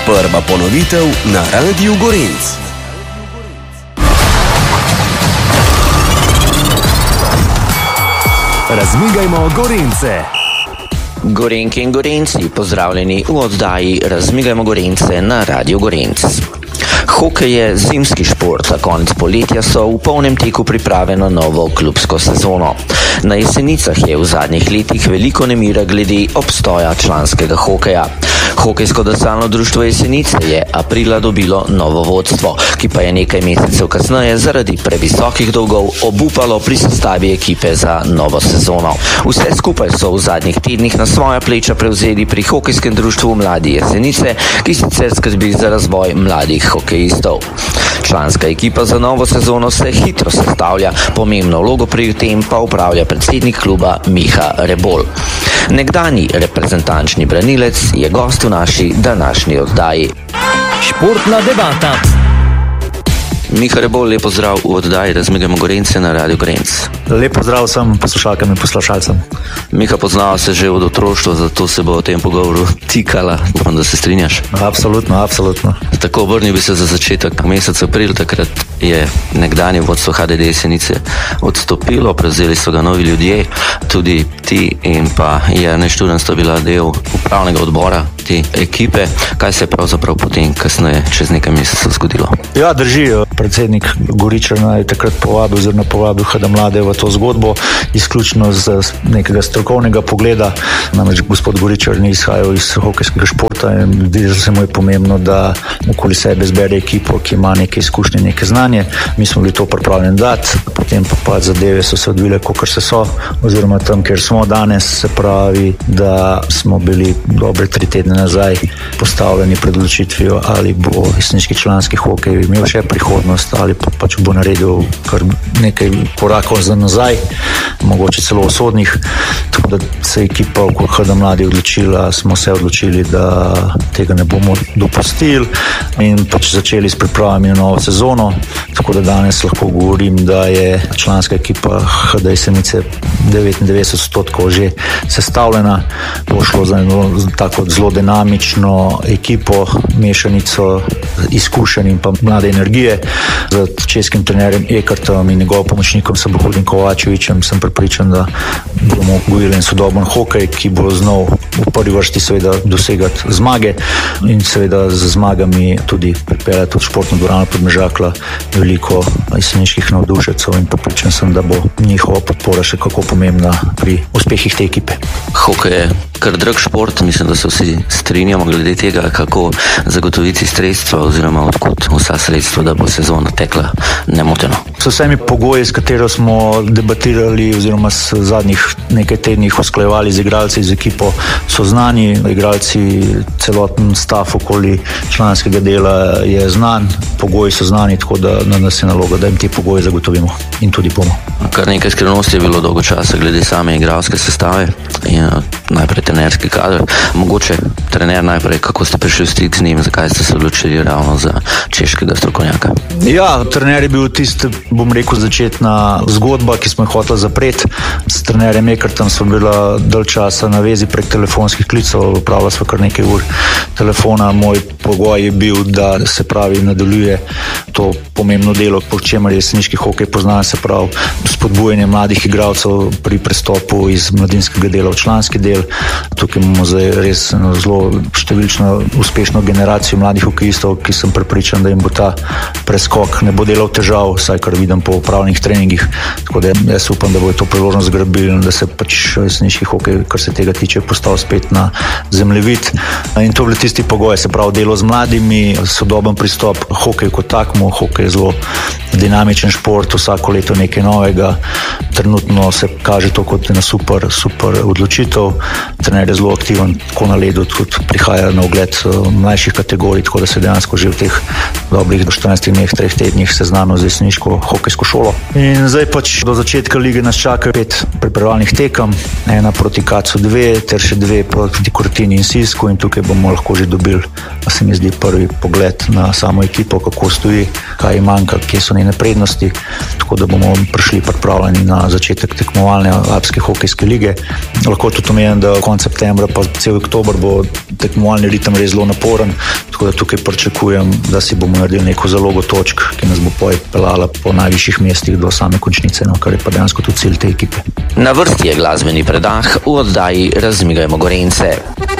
Prva ponovitev na Radiu Gorenc. Razmigajmo Gorence. Gorenke in Gorenci, pozdravljeni v oddaji Razmigajmo Gorence na Radiu Gorenc. Hokej je zimski šport, a konec poletja so v polnem teku priprave na novo klubsko sezono. Na Jesenicah je v zadnjih letih veliko nemira glede obstoja članskega hokeja. Hokejsko drsalno društvo Jesenice je aprila dobilo novo vodstvo, ki pa je nekaj mesecev kasneje zaradi previsokih dolgov obupalo pri sestavi ekipe za novo sezono. Vse skupaj so v zadnjih tednih na svoja pleča prevzeli pri Hokejskem društvu Mladi Jesenice, ki sicer skrbi za razvoj mladih hokejistov. Članska ekipa za novo sezono se hitro sestavlja, pomembno vlogo pri tem pa upravlja predsednik kluba Miha Rebol. Nekdanji reprezentančni branilec je gost v naši današnji oddaji. Športna debata. Miha Rebol, lep pozdrav v oddaji Razmigajmo Gorence na Radiu Gorenc. Lep pozdrav vsem poslušalkam in poslušalcem. Miha, poznava se že od otroštva, zato se bo o tem pogovoru tikala. Upam, da se strinjaš. Absolutno. Tako obrnil bi se za začetek mesec april, takrat je nekdanje vodstvo HDD Jesenice odstopilo, prevzeli so ga novi ljudje, tudi ti in pa Jernej Šturm sta bila del upravnega odbora te ekipe. Kaj se je pravzaprav potem kasneje čez nekaj mesecev zgodilo? Ja, drži. Predsednik Goričar je takrat povabil HD mlade v to zgodbo, izključno z nekega strokovnega pogleda. Namreč gospod Goričar ni izhajal iz hokejskega športa in zdi se mu je pomembno, da okoli sebe zbere ekipo, ki ima neke izkušnje, neke znanje. Mi smo bili to pripravljeni dati, potem pa zadeve so se odvile, kakor se so, oziroma tam, kjer smo danes, se pravi, da smo bili dobre 3 tedne nazaj postavljeni pred odločitvijo, ali bo jeseniški članski hokej imel še prihodnost ali pač bo naredil kar nekaj korakov za nazaj, mogoče celo usodnih. Tako da se je ekipa okoli HD mladi odločila, smo se odločili, da tega ne bomo dopustili in pač začeli s pripravami na novo sezono. Tako da danes lahko govorim, da je članska ekipa HD Jesenice 99% že sestavljena. Pošlo za eno tako zelo dinamično ekipo, mešanico izkušenj in pa mlade energije. Z českim trenerjem Ekartom in njegovim pomočnikom Sabohudnim Kovačevičem sem prepričan, da bomo gojili en sodoben hokej, ki bo znal v prvi vrsti seveda dosegati zmage in seveda z zmagami tudi pripeljati v športno dvorano Podmežakla veliko jeseniških navdušencev in prepričan sem, da bo njihova podpora še kako pomembna pri uspehih te ekipe. Hokej je kar drag šport, mislim, da se vsi strinjamo glede tega, kako zagotoviti sredstva oziroma odkud vsa sredstva, da bo sezona tekla nemoteno. S vsemi pogoji, s katero smo debatirali oziroma s zadnjih nekaj tednih usklajevali z igralci, z ekipo, so znani. Igralci, celoten stav okoli članskega dela je znan, pogoji so znani, tako da na nas je naloga, da jim te pogoje zagotovimo in tudi bomo. Kar nekaj skrivnosti je bilo dolgo časa glede same igralske sestave in najprej trenerski kader. Mogoče trener najprej, kako ste prišli v stik z njim, zakaj ste se odločili ravno za češkega strokovnjaka? Ja, trener je bil tisti, bom rekel, začetna zgodba, ki smo jo hoteli zapreti. S trenerjem Ekartom smo bila dalj časa na vezi prek telefonskih klicev, upravila smo kar nekaj ur telefona. Moj pogoj je bil, da se pravi nadaljuje to pomembno delo, po čemer je jeseniški hokej poznan, se pravi spodbujanje mladih igralcev pri prestopu iz mladinskega dela v članski del. Tukaj imamo zdaj res zelo številčno uspešno generacijo mladih hokejistov, ki sem prepričan, da jim bo ta preskok ne bo delal težav, vsaj kar vidim po upravljenih treningih. Tako da jaz upam, da bo to priložnost zgrabili in da se pač jeseniški hokej, kar se tega tiče, postal spet na zemljevid. In to bili tisti pogoji, se pravi delo z mladimi, sodoben pristop hokej kot takmu. Hokej je zelo dinamičen šport, vsako leto nekaj novega. Trenutno se kaže to kot ena super odločitev. Trener je zelo aktiven, tako na ledu, tudi prihaja na ogled mlajših kategorij, tako da se dejansko že v teh dobrih 14 dneh, 3 tednih seznanil z jeseniško hokejsko šolo. In zdaj pač do začetka lige nas čaka 5 pripravljalnih tekem, 1 proti Kacu 2, ter še 2 proti Kortini in Sisku, in tukaj bomo lahko že dobili, se mi zdi, prvi pogled na samo ekipo, kako stoji, kaj manjka, kje so njene prednosti, tako da bomo prišli pripravljeni na začetek tekmovalne alpske hokejske lige. Lahko tudi omenim, da konec septembra pa cel oktober bo tekmovalni ritem res zelo naporen, Tako da tukaj pričakujem, da si bomo naredili neko zalogo točk, ki nas bo peljala po najvišjih mestih do same končnice, kar je pa dejansko tudi cilj te ekipe. Na vrsti je glasbeni predah v oddaji Razmigajmo Gorenjce.